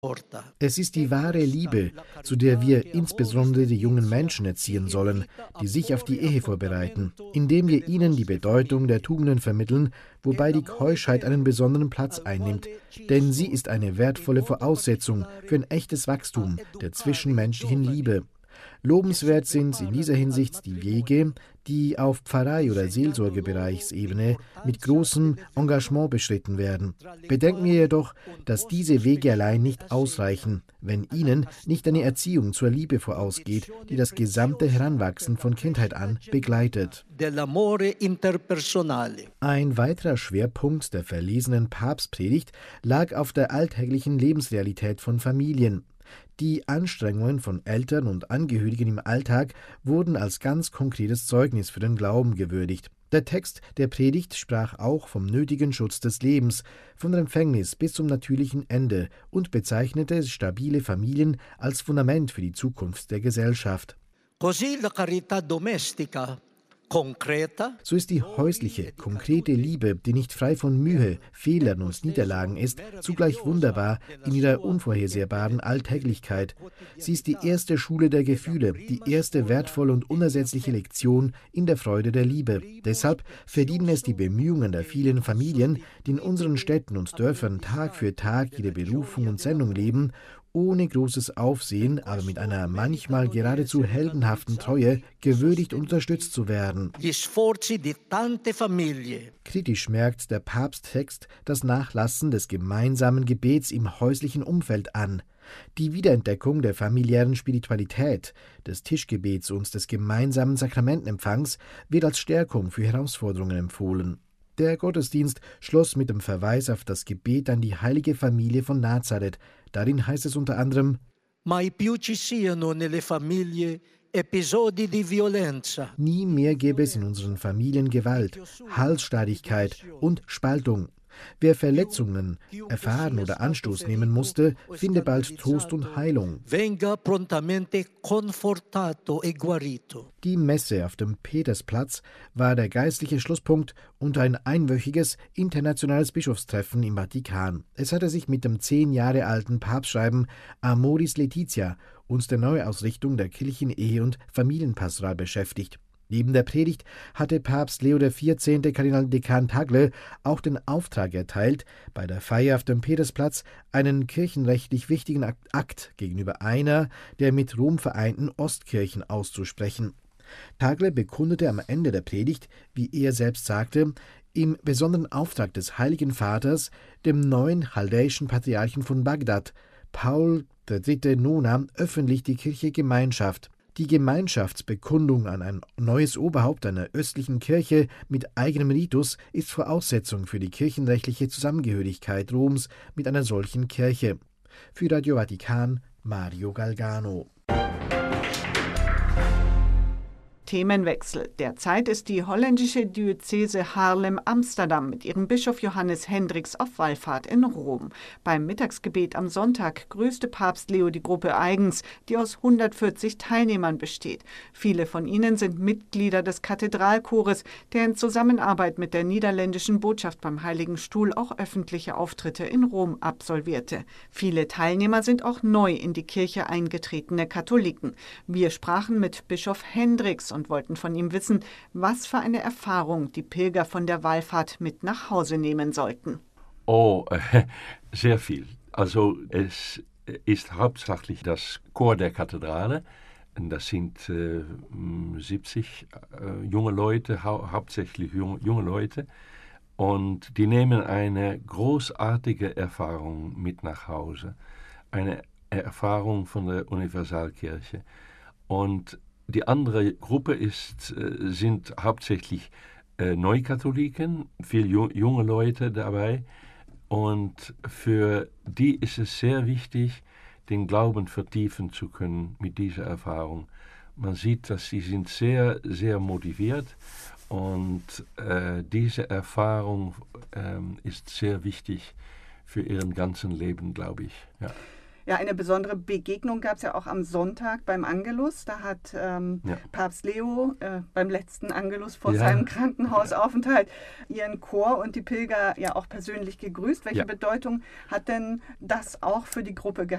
Es ist die wahre Liebe, zu der wir insbesondere die jungen Menschen erziehen sollen, die sich auf die Ehe vorbereiten, indem wir ihnen die Bedeutung der Tugenden vermitteln, wobei die Keuschheit einen besonderen Platz einnimmt, denn sie ist eine wertvolle Voraussetzung für ein echtes Wachstum der zwischenmenschlichen Liebe. Lobenswert sind in dieser Hinsicht die Wege, die auf Pfarrei- oder Seelsorgebereichsebene mit großem Engagement beschritten werden. Bedenken wir jedoch, dass diese Wege allein nicht ausreichen, wenn ihnen nicht eine Erziehung zur Liebe vorausgeht, die das gesamte Heranwachsen von Kindheit an begleitet. Ein weiterer Schwerpunkt der verlesenen Papstpredigt lag auf der alltäglichen Lebensrealität von Familien. Die Anstrengungen von Eltern und Angehörigen im Alltag wurden als ganz konkretes Zeugnis für den Glauben gewürdigt. Der Text der Predigt sprach auch vom nötigen Schutz des Lebens, von der Empfängnis bis zum natürlichen Ende und bezeichnete stabile Familien als Fundament für die Zukunft der Gesellschaft. So ist die häusliche, konkrete Liebe, die nicht frei von Mühe, Fehlern und Niederlagen ist, zugleich wunderbar in ihrer unvorhersehbaren Alltäglichkeit. Sie ist die erste Schule der Gefühle, die erste wertvolle und unersetzliche Lektion in der Freude der Liebe. Deshalb verdienen es die Bemühungen der vielen Familien, die in unseren Städten und Dörfern Tag für Tag ihre Berufung und Sendung leben, ohne großes Aufsehen, aber mit einer manchmal geradezu heldenhaften Treue gewürdigt und unterstützt zu werden. Kritisch merkt der Papsttext das Nachlassen des gemeinsamen Gebets im häuslichen Umfeld an. Die Wiederentdeckung der familiären Spiritualität, des Tischgebets und des gemeinsamen Sakramentenempfangs wird als Stärkung für Herausforderungen empfohlen. Der Gottesdienst schloss mit dem Verweis auf das Gebet an die heilige Familie von Nazareth. Darin heißt es unter anderem: Nie mehr gäbe es in unseren Familien Gewalt, Halsstarrigkeit und Spaltung. Wer Verletzungen erfahren oder Anstoß nehmen musste, finde bald Trost und Heilung. Die Messe auf dem Petersplatz war der geistliche Schlusspunkt und ein einwöchiges internationales Bischofstreffen im Vatikan. Es hatte sich mit dem 10 Jahre alten Papstschreiben Amoris Laetitia und der Neuausrichtung der kirchlichen Ehe- und Familienpastoral beschäftigt. Neben der Predigt hatte Papst Leo XIV. Kardinal Dekan Tagle auch den Auftrag erteilt, bei der Feier auf dem Petersplatz einen kirchenrechtlich wichtigen Akt gegenüber einer der mit Rom vereinten Ostkirchen auszusprechen. Tagle bekundete am Ende der Predigt, wie er selbst sagte, im besonderen Auftrag des Heiligen Vaters, dem neuen chaldäischen Patriarchen von Bagdad, Paul III. Nona, öffentlich die Kirche Gemeinschaft. Die Gemeinschaftsbekundung an ein neues Oberhaupt einer östlichen Kirche mit eigenem Ritus ist Voraussetzung für die kirchenrechtliche Zusammengehörigkeit Roms mit einer solchen Kirche. Für Radio Vatikan, Mario Galgano. Themenwechsel. Derzeit ist die holländische Diözese Haarlem-Amsterdam mit ihrem Bischof Johannes Hendricks auf Wallfahrt in Rom. Beim Mittagsgebet am Sonntag grüßte Papst Leo die Gruppe eigens, die aus 140 Teilnehmern besteht. Viele von ihnen sind Mitglieder des Kathedralchores, der in Zusammenarbeit mit der niederländischen Botschaft beim Heiligen Stuhl auch öffentliche Auftritte in Rom absolvierte. Viele Teilnehmer sind auch neu in die Kirche eingetretene Katholiken. Wir sprachen mit Bischof Hendricks und wollten von ihm wissen, was für eine Erfahrung die Pilger von der Wallfahrt mit nach Hause nehmen sollten. Sehr viel. Also es ist hauptsächlich das Chor der Kathedrale. Das sind 70 junge Leute, hauptsächlich junge Leute. Und die nehmen eine großartige Erfahrung mit nach Hause. Eine Erfahrung von der Universalkirche. Und die andere Gruppe sind hauptsächlich Neukatholiken, viele junge Leute dabei. Und für die ist es sehr wichtig, den Glauben vertiefen zu können mit dieser Erfahrung. Man sieht, dass sie sind sehr, sehr motiviert und diese Erfahrung ist sehr wichtig für ihren ganzen Leben, glaube ich. Ja. Ja, eine besondere Begegnung gab es ja auch am Sonntag beim Angelus. Da hat Papst Leo beim letzten Angelus vor seinem Krankenhausaufenthalt ihren Chor und die Pilger ja auch persönlich gegrüßt. Welche Bedeutung hat denn das auch für die Gruppe gehabt?